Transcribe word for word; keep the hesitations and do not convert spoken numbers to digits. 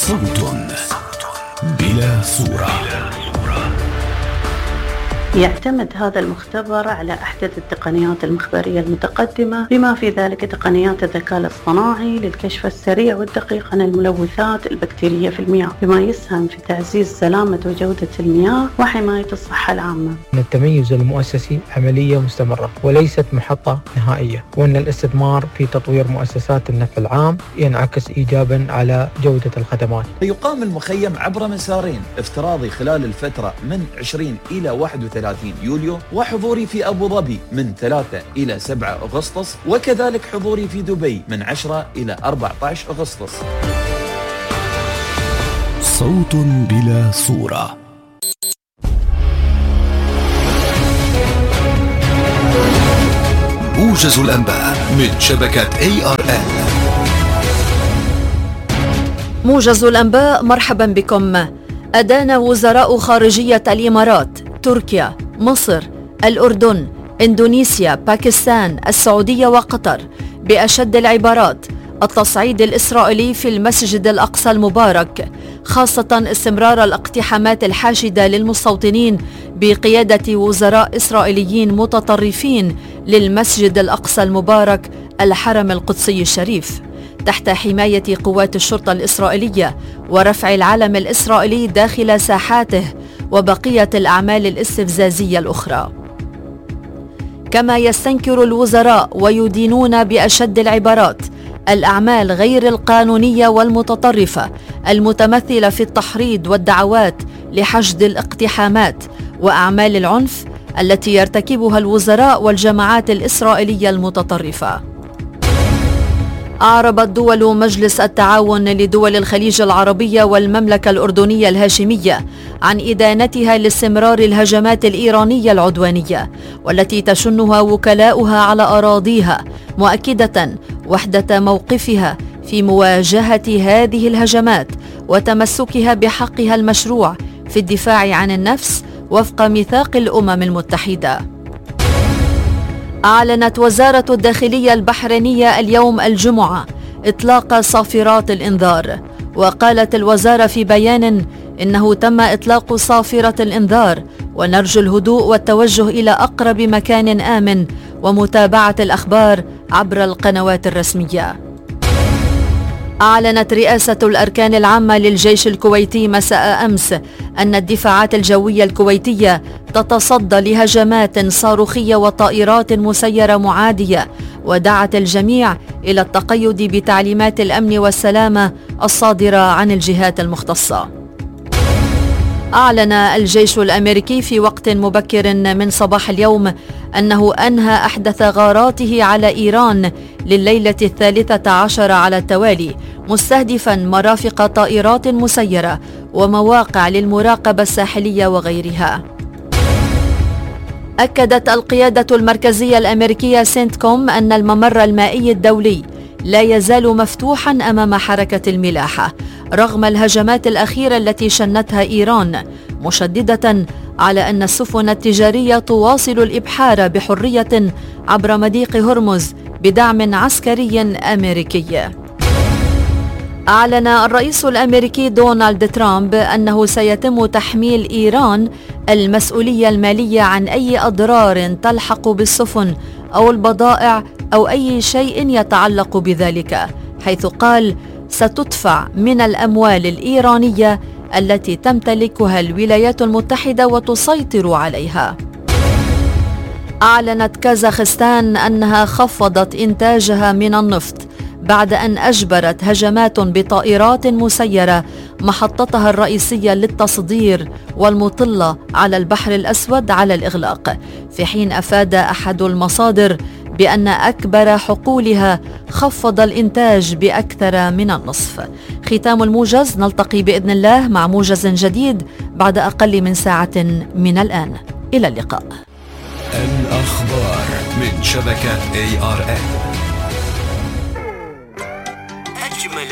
صوت بلا صورة. يعتمد هذا المختبر على أحدث التقنيات المخبرية المتقدمة، بما في ذلك تقنيات الذكاء الاصطناعي للكشف السريع والدقيق عن الملوثات البكتيرية في المياه، بما يسهم في تعزيز سلامة وجودة المياه وحماية الصحة العامة. التميز المؤسسي عملية مستمرة وليست محطة نهائية، وأن الاستثمار في تطوير مؤسسات النفع العام ينعكس إيجابا على جودة الخدمات. يقام المخيم عبر مسارين، افتراضي خلال الفترة من عشرين إلى واحد وثلاثين يوليو، وحضوري في أبو ظبي من ثلاثة إلى سبعة أغسطس، وكذلك حضوري في دبي من عشرة إلى أربعة عشر أغسطس. صوت بلا صورة. موجز الأنباء من شبكة إيه آر إل. موجز الأنباء، مرحبا بكم. أدان وزراء خارجية الإمارات، تركيا، مصر، الأردن، إندونيسيا، باكستان، السعودية وقطر بأشد العبارات التصعيد الإسرائيلي في المسجد الأقصى المبارك، خاصة استمرار الاقتحامات الحاشدة للمستوطنين بقيادة وزراء إسرائيليين متطرفين للمسجد الأقصى المبارك الحرم القدسي الشريف تحت حماية قوات الشرطة الإسرائيلية، ورفع العلم الإسرائيلي داخل ساحاته وبقية الأعمال الاستفزازية الأخرى. كما يستنكر الوزراء ويدينون بأشد العبارات الأعمال غير القانونية والمتطرفة المتمثلة في التحريض والدعوات لحشد الاقتحامات وأعمال العنف التي يرتكبها الوزراء والجماعات الإسرائيلية المتطرفة. أعربت دول مجلس التعاون لدول الخليج العربية والمملكة الأردنية الهاشمية عن إدانتها لاستمرار الهجمات الإيرانية العدوانية والتي تشنها وكلاؤها على أراضيها، مؤكدة وحدة موقفها في مواجهة هذه الهجمات وتمسكها بحقها المشروع في الدفاع عن النفس وفق ميثاق الأمم المتحدة. أعلنت وزارة الداخلية البحرينية اليوم الجمعة إطلاق صافرات الإنذار، وقالت الوزارة في بيان إنه تم إطلاق صافرة الإنذار ونرجو الهدوء والتوجه إلى أقرب مكان آمن ومتابعة الأخبار عبر القنوات الرسمية. أعلنت رئاسة الأركان العامة للجيش الكويتي مساء أمس أن الدفاعات الجوية الكويتية تتصدى لهجمات صاروخية وطائرات مسيرة معادية، ودعت الجميع إلى التقيد بتعليمات الأمن والسلامة الصادرة عن الجهات المختصة. أعلن الجيش الأمريكي في وقت مبكر من صباح اليوم أنه أنهى أحدث غاراته على إيران لليلة الثالثة عشر على التوالي، مستهدفا مرافق طائرات مسيرة ومواقع للمراقبة الساحلية وغيرها. أكدت القيادة المركزية الأمريكية سينتكوم أن الممر المائي الدولي لا يزال مفتوحا أمام حركة الملاحة رغم الهجمات الأخيرة التي شنتها إيران، مشددة على أن السفن التجارية تواصل الإبحار بحرية عبر مضيق هرمز بدعم عسكري أمريكي. أعلن الرئيس الأمريكي دونالد ترامب أنه سيتم تحميل إيران المسؤولية المالية عن أي أضرار تلحق بالسفن أو البضائع أو أي شيء يتعلق بذلك، حيث قال ستدفع من الأموال الإيرانية التي تمتلكها الولايات المتحدة وتسيطر عليها. أعلنت كازاخستان أنها خفضت إنتاجها من النفط بعد أن أجبرت هجمات بطائرات مسيرة محطتها الرئيسية للتصدير والمطلة على البحر الأسود على الإغلاق، في حين أفاد أحد المصادر بأن أكبر حقولها خفض الإنتاج بأكثر من النصف. ختام الموجز، نلتقي بإذن الله مع موجز جديد بعد أقل من ساعة من الآن. إلى اللقاء. الأخبار من شبكة إيه آر إل.